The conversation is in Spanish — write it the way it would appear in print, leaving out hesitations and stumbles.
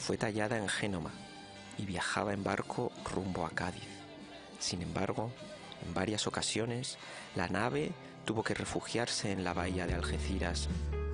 fue tallada en Génova y viajaba en barco rumbo a Cádiz. Sin embargo, en varias ocasiones, la nave tuvo que refugiarse en la bahía de Algeciras